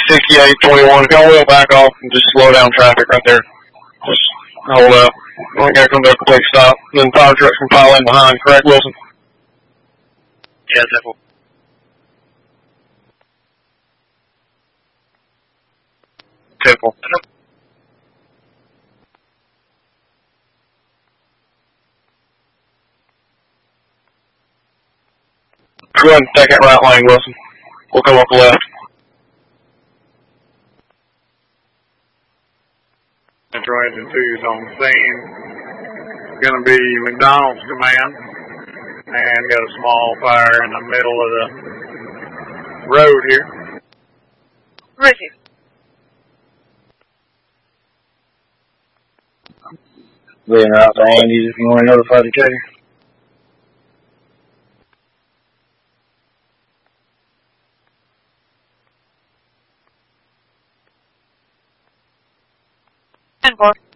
6821. If y'all will back off and just slow down traffic right there. Just hold up. I gotta come to a complete stop. And then fire trucks can pile in behind, correct, Wilson? Yes, that will. Typical. Go ahead and take that right lane, Wilson. We'll come up the left. Metro Engine 2 is on the scene. It's going to be McDonald's command. And got a small fire in the middle of the road here. Receive. Being out to Andy's if you want to notify Decatur. And 4.